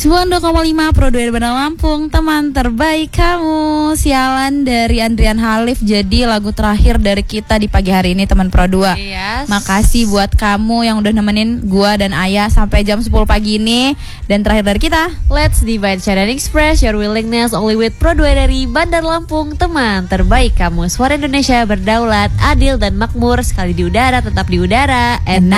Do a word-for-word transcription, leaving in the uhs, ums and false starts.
sembilan puluh dua koma lima Pro dua Bandar Lampung, teman terbaik kamu. Sialan dari Andrian Halif jadi lagu terakhir dari kita di pagi hari ini, teman Pro dua. Yes. Makasih buat kamu yang udah nemenin gua dan Ayah sampai jam sepuluh pagi ini. Dan terakhir dari kita, Let's divide, share, and express your willingness only with Pro dua dari Bandar Lampung, teman terbaik kamu. Suara Indonesia berdaulat, adil dan makmur, sekali di udara tetap di udara. And